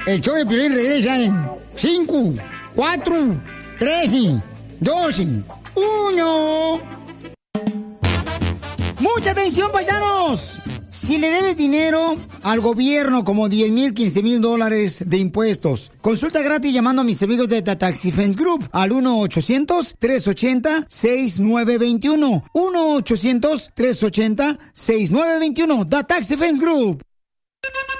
El show de Piolín regresa en 5, 4, 3, 2, 1. ¡Mucha atención, paisanos! Si le debes dinero al gobierno como 10,000, 15,000 dólares de impuestos, consulta gratis llamando a mis amigos de The Tax Defense Group al 1-800-380-6921. 1-800-380-6921. The Tax Defense Group.